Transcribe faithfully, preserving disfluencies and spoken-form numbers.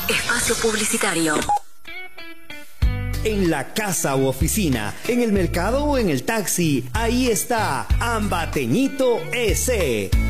Espacio publicitario. En la casa u oficina, en el mercado o en el taxi, ahí está Ambateñito S.